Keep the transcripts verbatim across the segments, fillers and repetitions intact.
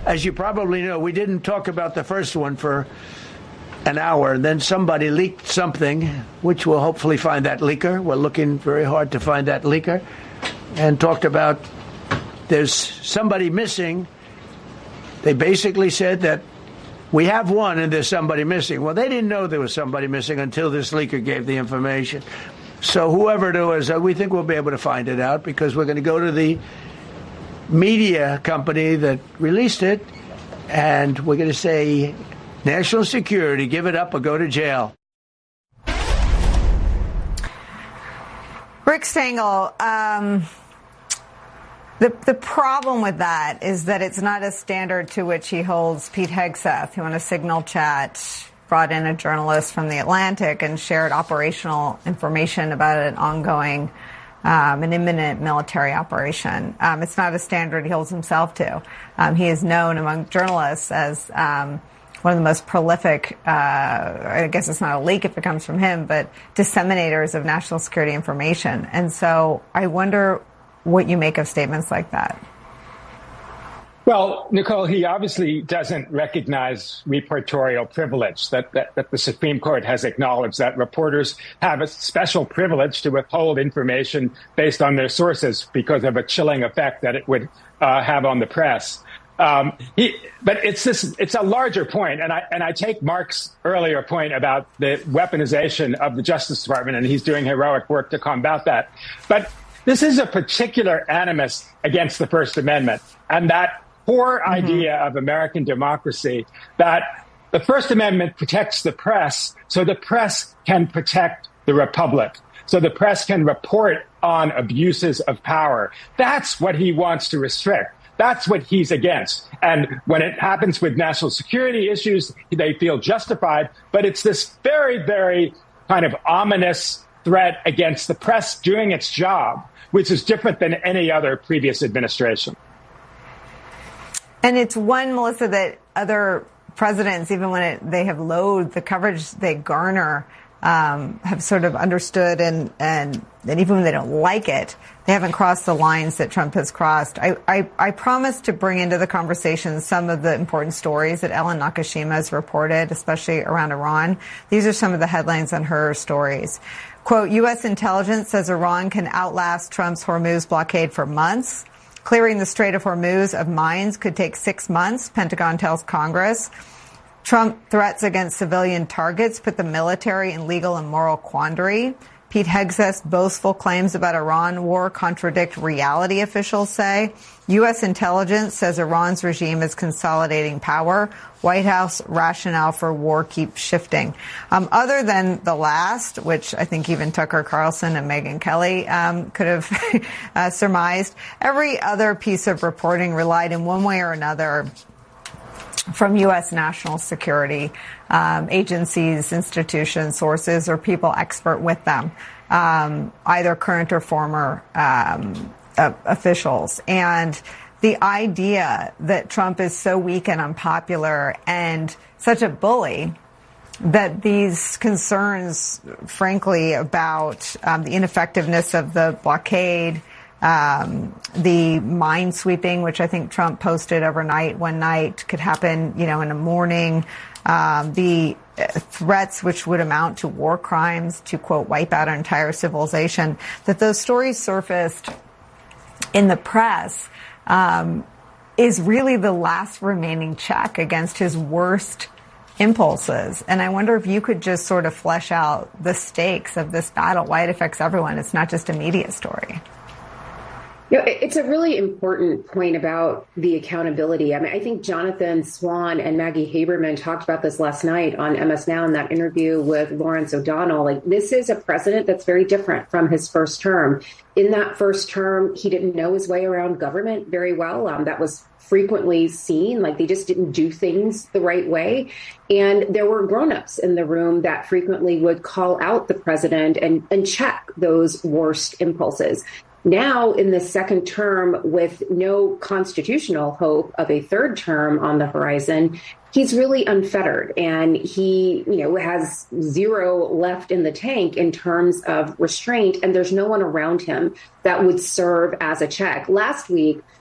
as you probably know, we didn't talk about the first one for an hour, and then somebody leaked something, which we'll hopefully find that leaker. We're looking very hard to find that leaker, and talked about there's somebody missing. They basically said that we have one and there's somebody missing. Well, they didn't know there was somebody missing until this leaker gave the information. So whoever it was, uh, we think we'll be able to find it out, because we're going to go to the media company that released it, and we're going to say, national security, give it up or go to jail. Rick Stengel, um, the the problem with that is that it's not a standard to which he holds Pete Hegseth, who in a Signal chat brought in a journalist from The Atlantic and shared operational information about an ongoing, um, an imminent military operation. Um, it's not a standard he holds himself to. Um, he is known among journalists as um, one of the most prolific, uh, I guess it's not a leak if it comes from him, but disseminators of national security information. And so I wonder what you make of statements like that. Well, Nicole, he obviously doesn't recognize reportorial privilege, that, that, that the Supreme Court has acknowledged that reporters have a special privilege to withhold information based on their sources because of a chilling effect that it would uh, have on the press. Um, he, but it's this, it's a larger point, and I and I take Mark's earlier point about the weaponization of the Justice Department, and he's doing heroic work to combat that. But this is a particular animus against the First Amendment, and that core mm-hmm. idea of American democracy, that the First Amendment protects the press so the press can protect the republic, so the press can report on abuses of power. That's what he wants to restrict. That's what he's against. And when it happens with national security issues, they feel justified. But it's this very, very kind of ominous threat against the press doing its job, which is different than any other previous administration. And it's one, Melissa, that other presidents, even when it, they have loathed the coverage they garner, um, have sort of understood, and, and, and even when they don't like it, they haven't crossed the lines that Trump has crossed. I, I, I promised to bring into the conversation some of the important stories that Ellen Nakashima has reported, especially around Iran. These are some of the headlines on her stories. Quote, U S intelligence says Iran can outlast Trump's Hormuz blockade for months. Clearing the Strait of Hormuz of mines could take six months, Pentagon tells Congress. Trump threats against civilian targets put the military in legal and moral quandary. Pete Hegseth's boastful claims about Iran war contradict reality, officials say. U S intelligence says Iran's regime is consolidating power. White House rationale for war keeps shifting. Um, other than the last, which I think even Tucker Carlson and Megyn Kelly um, could have uh, surmised, every other piece of reporting relied in one way or another from U S national security um, agencies, institutions, sources, or people expert with them, um, either current or former um, uh, officials. And the idea that Trump is so weak and unpopular and such a bully that these concerns, frankly, about um, the ineffectiveness of the blockade, Um, the mine sweeping, which I think Trump posted overnight, one night, could happen, you know, in the morning. Um, the threats, which would amount to war crimes, to, quote, wipe out an entire civilization, that those stories surfaced in the press, um, is really the last remaining check against his worst impulses. And I wonder if you could just sort of flesh out the stakes of this battle, why it affects everyone. It's not just a media story. You know, it's a really important point about the accountability. I mean, I think Jonathan Swan and Maggie Haberman talked about this last night on M S Now in that interview with Lawrence O'Donnell. Like, this is a president that's very different from his first term. In that first term, he didn't know his way around government very well. Um, that was frequently seen, like they just didn't do things the right way. And there were grownups in the room that frequently would call out the president and, and check those worst impulses. Now, in the second term, with no constitutional hope of a third term on the horizon, he's really unfettered, and he, you know, has zero left in the tank in terms of restraint, and there's no one around him that would serve as a check. Last week,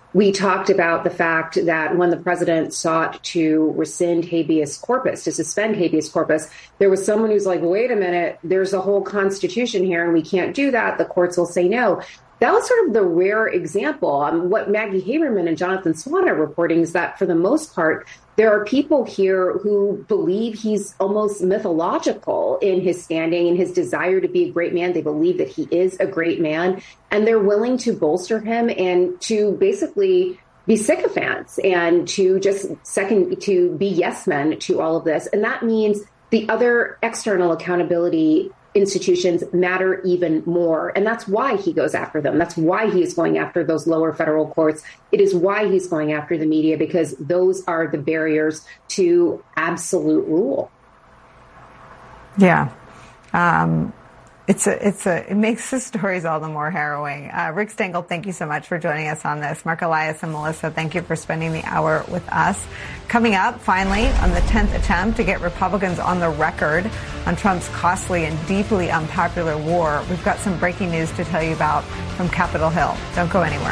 we talked about the fact that when the president sought to rescind habeas corpus, to suspend habeas corpus, there was someone who's like, wait a minute, there's a whole constitution here and we can't do that. The courts will say no. That was sort of the rare example. Um, what Maggie Haberman and Jonathan Swan are reporting is that for the most part, there are people here who believe he's almost mythological in his standing and his desire to be a great man. They believe that he is a great man, and they're willing to bolster him and to basically be sycophants and to just second to be yes men to all of this. And that means the other external accountability institutions matter even more. And that's why he goes after them. That's why he is going after those lower federal courts. It is why he's going after the media, because those are the barriers to absolute rule. Yeah. Um, it's a, it's a, it makes the stories all the more harrowing. Uh, Rick Stengel, thank you so much for joining us on this. Mark Elias and Melissa, thank you for spending the hour with us. Coming up, finally, on the tenth attempt to get Republicans on the record on Trump's costly and deeply unpopular war, we've got some breaking news to tell you about from Capitol Hill. Don't go anywhere.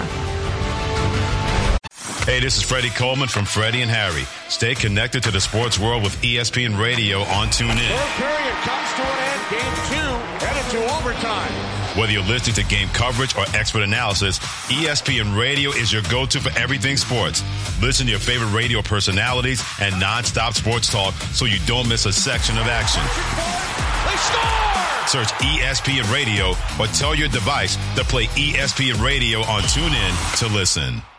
Hey, this is Freddie Coleman from Freddie and Harry. Stay connected to the sports world with E S P N Radio on TuneIn. Third period comes to an end. Game two headed to overtime. Whether you're listening to game coverage or expert analysis, E S P N Radio is your go-to for everything sports. Listen to your favorite radio personalities and nonstop sports talk so you don't miss a section of action. They score! Search E S P N Radio or tell your device to play E S P N Radio on TuneIn to listen.